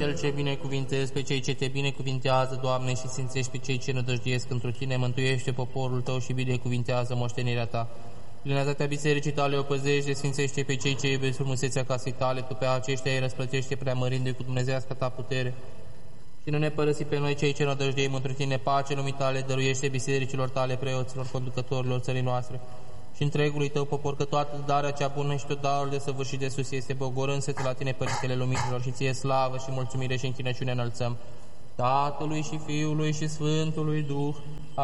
Cel ce binecuvintezi pe cei ce te binecuvintează, Doamne, și sfințești pe cei ce nădăjduiesc întru Tine, mântuiește poporul Tău și binecuvintează moștenirea Ta. Plinătatea bisericii Tale o păzește, sfințește pe cei ce iubesc frumusețea casei Tale, Tu pe aceștia îi răsplătește preamărindu-i cu dumnezeiasca Ta putere. Și nu ne părăsi pe noi cei ce nădăjduim întru Tine, pace lumii Tale dăruiește bisericilor Tale, preoților, conducătorilor țării noastre și întregului Tău popor, că toată darea cea bună și tot darul de săvârșit de sus este bogorându-se la Tine, Părintele Luminilor, și Ție slavă și mulțumire și închinăciune înălțăm Tatălui și Fiului și Sfântului Duh.